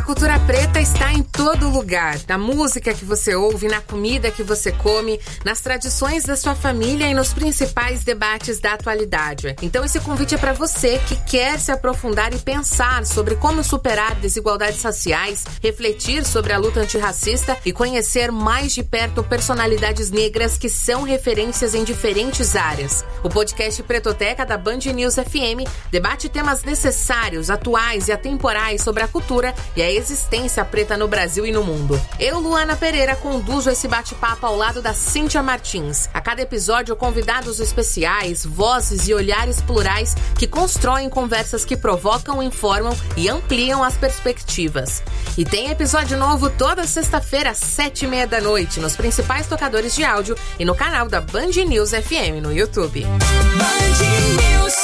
cultura preta está em todo lugar, na música que você ouve, na comida que você come, nas tradições da sua família e nos principais debates da atualidade. Então esse convite é para você que quer se aprofundar e pensar sobre como superar desigualdades raciais, refletir sobre a luta antirracista e conhecer mais de perto personalidades negras que são referências em diferentes áreas. O podcast Pretoteca da Band News FM debate temas necessários, atuais e atemporais sobre a cultura e a existência preta no Brasil e no mundo. Eu, Luana Pereira, conduzo esse bate-papo ao lado da Cíntia Martins. A cada episódio, convidados especiais, vozes e olhares plurais que constroem conversas que provocam, informam e ampliam as perspectivas. E tem episódio novo toda sexta-feira às 7:30 da noite nos principais tocadores de áudio e no canal da Band News FM no YouTube. Band News.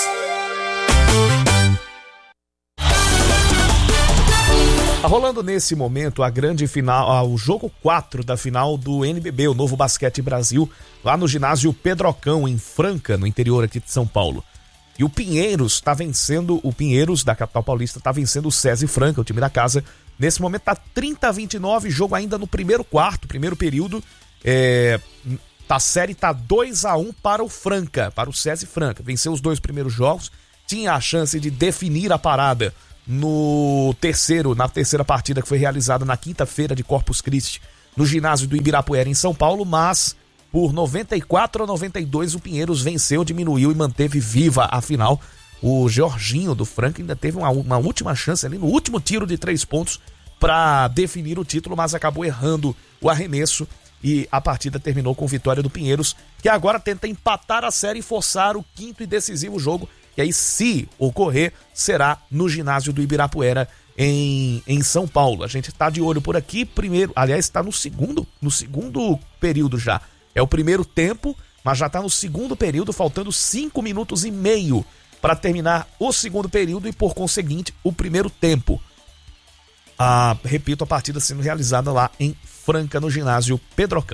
Tá rolando nesse momento a grande final, o jogo 4 da final do NBB, o Novo Basquete Brasil, lá no ginásio Pedrocão, em Franca, no interior aqui de São Paulo. E o Pinheiros da capital paulista, tá vencendo o SESI Franca, o time da casa. Nesse momento tá 30-29, jogo ainda no primeiro período. A série tá 2-1 para o Franca, para o SESI Franca. Venceu os 2 primeiros jogos, tinha a chance de definir a parada na terceira partida que foi realizada na quinta-feira de Corpus Christi, no ginásio do Ibirapuera em São Paulo, mas por 94-92 o Pinheiros venceu, diminuiu e manteve viva a final. O Jorginho do Franca ainda teve uma última chance ali no último tiro de 3 pontos para definir o título, mas acabou errando o arremesso e a partida terminou com vitória do Pinheiros, que agora tenta empatar a série e forçar o quinto e decisivo jogo. E aí, se ocorrer, será no ginásio do Ibirapuera em São Paulo. A gente está de olho por aqui, está no segundo período já. É o primeiro tempo, mas já está no segundo período, faltando 5 minutos e meio para terminar o segundo período e, por conseguinte, o primeiro tempo. Repito, a partida sendo realizada lá em Franca, no ginásio Pedrocão.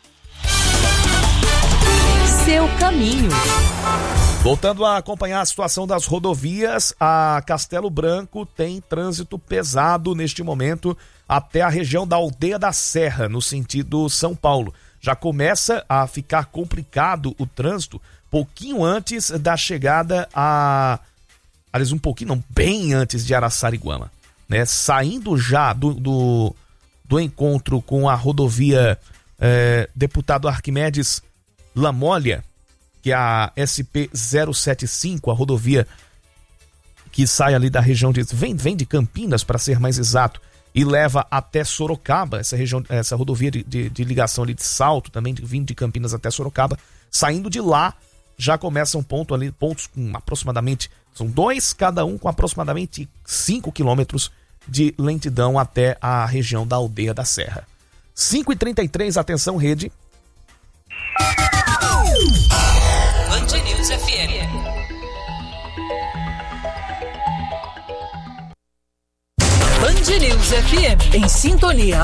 Seu caminho. Voltando a acompanhar a situação das rodovias, a Castelo Branco tem trânsito pesado neste momento até a região da Aldeia da Serra, no sentido São Paulo. Já começa a ficar complicado o trânsito pouquinho antes da chegada bem antes de Araçariguama, né? Saindo já do encontro com a rodovia Deputado Arquimedes Lamolha, que é a SP-075, a rodovia que sai ali da região vem de Campinas, para ser mais exato, e leva até Sorocaba, essa rodovia de ligação ali de Salto, também vindo de Campinas até Sorocaba. Saindo de lá, já começa pontos com aproximadamente, são 2 cada um, com aproximadamente 5 quilômetros de lentidão até a região da Aldeia da Serra. 5h33, atenção rede. Band News FM. Band News FM, em sintonia